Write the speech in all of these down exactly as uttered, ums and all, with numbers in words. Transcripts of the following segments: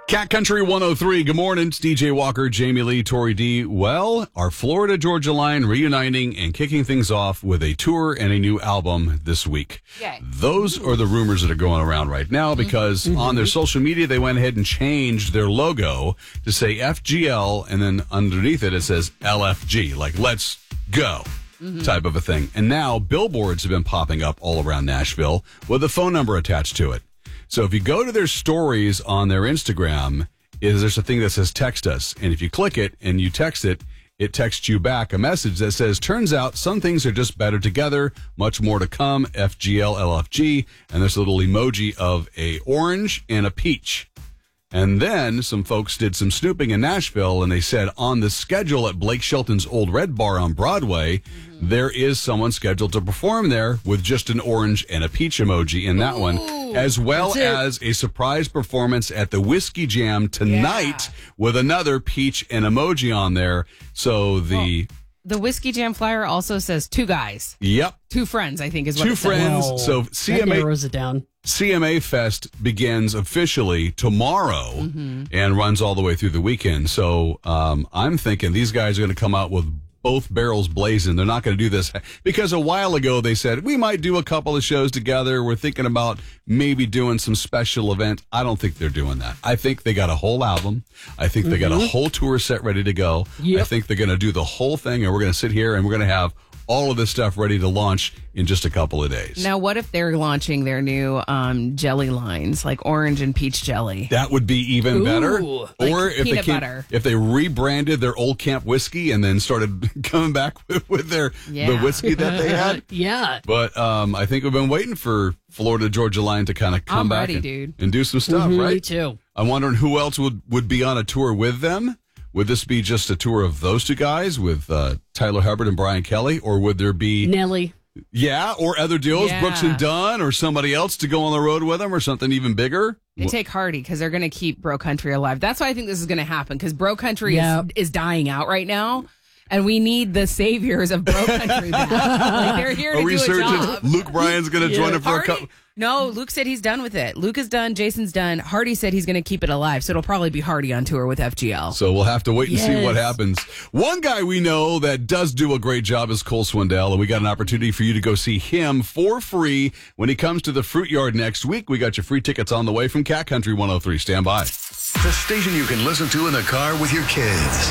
Cat Country one oh three, good morning. It's D J Walker, Jamie Lee, Tori D. Well, our Florida Georgia line reuniting and kicking things off with a tour and a new album this week. Yay. Those are the rumors that are going around right now because mm-hmm. on their social media, they went ahead and changed their logo to say F G L, and then underneath it, it says L F G, like let's go. Mm-hmm. Type of a thing. And now billboards have been popping up all around Nashville with a phone number attached to it. So if you go to their stories on their Instagram, is there's a thing that says text us. And if you click it and you text it, it texts you back a message that says, turns out some things are just better together. Much more to come. F G L, L F G. And there's a little emoji of a orange and a peach. And then some folks did some snooping in Nashville, and they said on the schedule at Blake Shelton's Old Red Bar on Broadway, mm-hmm. there is someone scheduled to perform there with just an orange and a peach emoji in that Ooh, one, as well as a surprise performance at the Whiskey Jam tonight yeah. with another peach and emoji on there. So the... Well, the Whiskey Jam flyer also says two guys. Yep. Two friends, I think, is what Two it says. friends. Wow. So C M A... That narrows it down. C M A Fest begins officially tomorrow mm-hmm. and runs all the way through the weekend. So um, I'm thinking these guys are going to come out with both barrels blazing. They're not going to do this because a while ago they said we might do a couple of shows together. We're thinking about maybe doing some special event. I don't think they're doing that. I think they got a whole album. I think they mm-hmm. got a whole tour set ready to go. Yep. I think they're going to do the whole thing, and we're going to sit here and we're going to have all of this stuff ready to launch in just a couple of days. Now, what if they're launching their new um, jelly lines, like orange and peach jelly? That would be even Ooh, better. like or if peanut they came, butter. if they rebranded their Old Camp whiskey and then started coming back with, with their yeah. the whiskey that they had. yeah. But um, I think we've been waiting for Florida Georgia Line to kind of come I'm back ready, and, dude. and do some stuff, Mm-hmm, right? Me too. I'm wondering who else would, would be on a tour with them. Would this be just a tour of those two guys with uh, Tyler Hubbard and Brian Kelly, or would there be Nelly? Yeah, or other deals, Yeah. Brooks and Dunn, or somebody else to go on the road with them, or something even bigger? They take Hardy because they're going to keep Bro Country alive. That's why I think this is going to happen because Bro Country Yep. is, is dying out right now. And we need the saviors of Bro Country back. Like they're here to Are do we a certain job. Luke Bryan's going to Yeah. join it for Hardy, a couple? no, Luke said he's done with it. Luke is done. Jason's done. Hardy said he's going to keep it alive. So it'll probably be Hardy on tour with F G L. So we'll have to wait and see what Yes. happens. One guy we know that does do a great job is Cole Swindell, and we got an opportunity for you to go see him for free when he comes to the Fruit Yard next week. We got your free tickets on the way from Cat Country one oh three. Stand by. The station you can listen to in the car with your kids.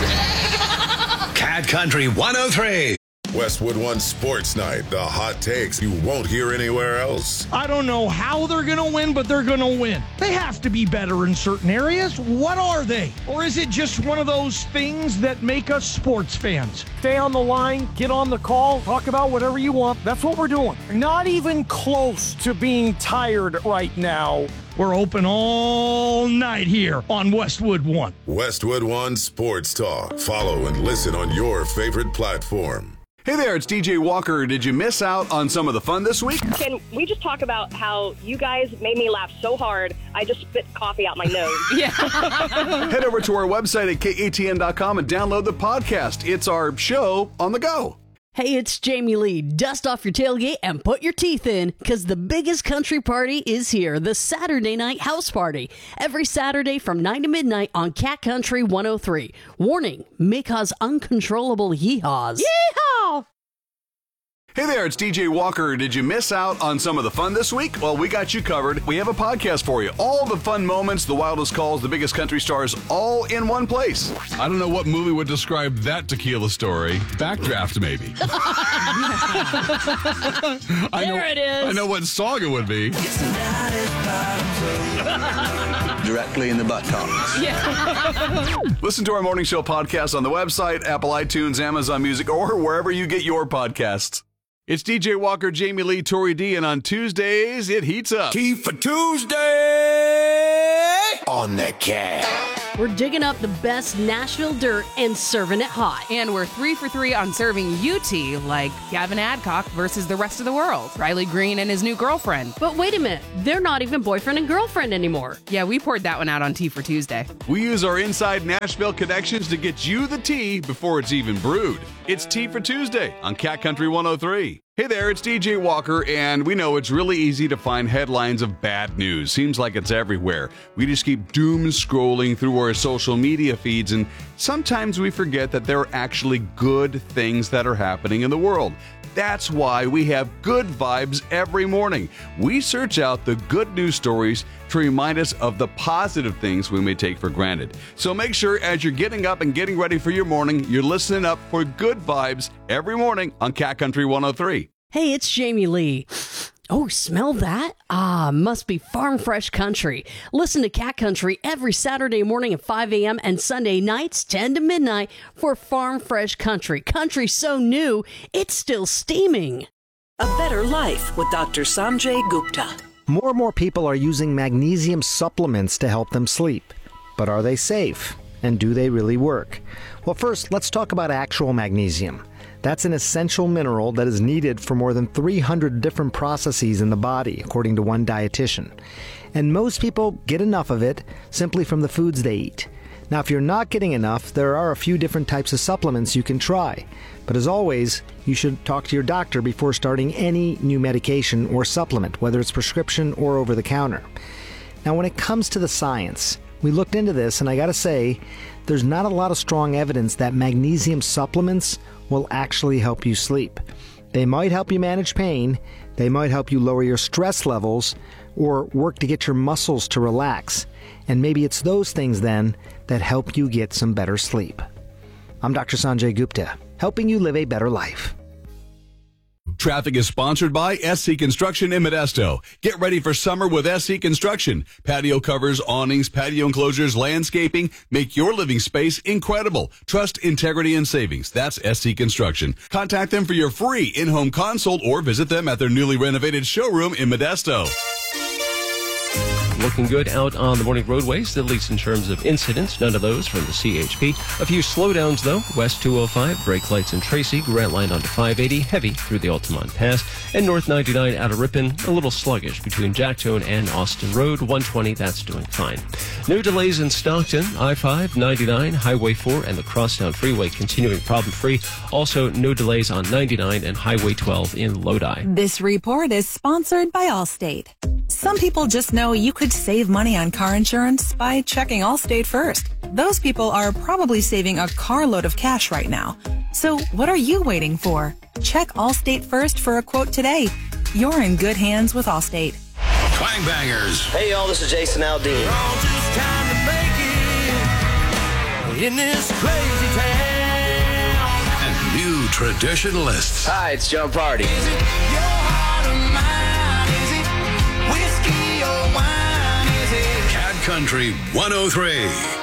Cat Country one oh three. Westwood One Sports Night. The hot takes you won't hear anywhere else. I don't know how they're going to win, but they're going to win. They have to be better in certain areas. What are they? Or is it just one of those things that make us sports fans? Stay on the line, get on the call, talk about whatever you want. That's what we're doing. Not even close to being tired right now. We're open all night here on Westwood One. Westwood One Sports Talk. Follow and listen on your favorite platform. Hey there, it's D J Walker. Did you miss out on some of the fun this week? Can we just talk about how you guys made me laugh so hard, I just spit coffee out my nose? Yeah. Head over to our website at K A T N dot com and download the podcast. It's our show on the go. Hey, it's Jamie Lee. Dust off your tailgate and put your teeth in, because the biggest country party is here, the Saturday Night House Party. Every Saturday from nine to midnight on Cat Country one oh three. Warning, may cause uncontrollable yeehaws. Yeehaw! Hey there, it's D J Walker. Did you miss out on some of the fun this week? Well, we got you covered. We have a podcast for you. All the fun moments, the wildest calls, the biggest country stars, all in one place. I don't know what movie would describe that tequila story. Backdraft, maybe. I know, There it is. I know what song it would be. Directly in the buttocks. Listen to our morning show podcast on the website, Apple iTunes, Amazon Music, or wherever you get your podcasts. It's D J Walker, Jamie Lee, Tori D, and on Tuesdays, it heats up. Tea for Tuesday on the Cat. We're digging up the best Nashville dirt and serving it hot. And we're three for three on serving U T, like Gavin Adcock versus the rest of the world. Riley Green and his new girlfriend. But wait a minute, they're not even boyfriend and girlfriend anymore. Yeah, we poured that one out on Tea for Tuesday. We use our inside Nashville connections to get you the tea before it's even brewed. It's Tea for Tuesday on Cat Country one oh three. Hey there, it's D J Walker, and we know it's really easy to find headlines of bad news. Seems like it's everywhere. We just keep doom scrolling through our social media feeds, and sometimes we forget that there are actually good things that are happening in the world. That's why we have Good Vibes every morning. We search out the good news stories to remind us of the positive things we may take for granted. So make sure as you're getting up and getting ready for your morning, you're listening up for Good Vibes every morning on Cat Country one oh three. Hey, it's Jamie Lee. Oh, smell that? Ah, must be Farm Fresh Country. Listen to Cat Country every Saturday morning at five a.m. and Sunday nights ten to midnight for Farm Fresh Country. Country so new, it's still steaming. A Better Life with Doctor Sanjay Gupta. More and more people are using magnesium supplements to help them sleep. But are they safe? And do they really work? Well, first, let's talk about actual magnesium. That's an essential mineral that is needed for more than three hundred different processes in the body, according to one dietitian. And most people get enough of it simply from the foods they eat. Now, if you're not getting enough, there are a few different types of supplements you can try. But as always, you should talk to your doctor before starting any new medication or supplement, whether it's prescription or over the counter. Now, when it comes to the science, we looked into this, and I gotta say, there's not a lot of strong evidence that magnesium supplements will actually help you sleep. They might help you manage pain, they might help you lower your stress levels, or work to get your muscles to relax. And maybe it's those things then that help you get some better sleep. I'm Doctor Sanjay Gupta, helping you live a better life. Traffic is sponsored by S C Construction in Modesto. Get ready for summer with S C Construction. Patio covers, awnings, patio enclosures, landscaping. Make your living space incredible. Trust, integrity, and savings. That's S C Construction. Contact them for your free in-home consult or visit them at their newly renovated showroom in Modesto. Looking good out on the morning roadways, at least in terms of incidents. None of those from the C H P. A few slowdowns, though. West two oh five, brake lights in Tracy, Grant Line onto five eighty, heavy through the Altamont Pass, and North ninety-nine out of Ripon, a little sluggish between Jacktone and Austin Road. one twenty, that's doing fine. No delays in Stockton, I five, ninety-nine, Highway four, and the Crosstown Freeway continuing problem-free. Also, no delays on ninety-nine and Highway twelve in Lodi. This report is sponsored by Allstate. Some people just know you could save money on car insurance by checking Allstate first. Those people are probably saving a carload of cash right now. So what are you waiting for? Check Allstate first for a quote today. You're in good hands with Allstate. Twang Bangers. Hey y'all, this is Jason Aldean. All just time to make it in this crazy town. And new traditionalists. Hi, it's John Party. Is it your heart or mine? Is it whiskey or wine? Is it Cat Country one oh three.